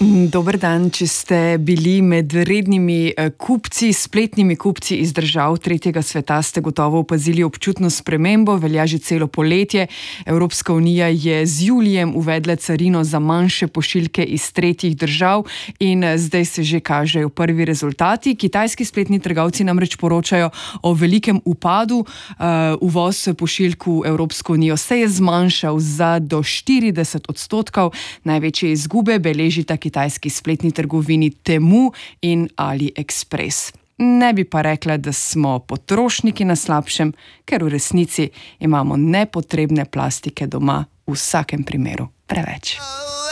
Dober dan, če ste bili med rednimi kupci, spletnimi kupci iz držav tretjega sveta, ste gotovo opazili občutno spremembo, velja že celo poletje. Evropska unija je z julijem uvedla carino za manjše pošiljke iz tretjih držav in zdaj se že kažejo prvi rezultati. Kitajski spletni trgovci namreč poročajo o velikem upadu. Uvoz pošiljk v Evropsko unijo se je zmanjšal za do 40%. Največje izgube beležita kitajski spletni trgovini Temu in AliExpress. Ne bi pa rekla, da smo potrošniki na slabšem, ker v resnici imamo nepotrebne plastike doma v vsakem primeru preveč.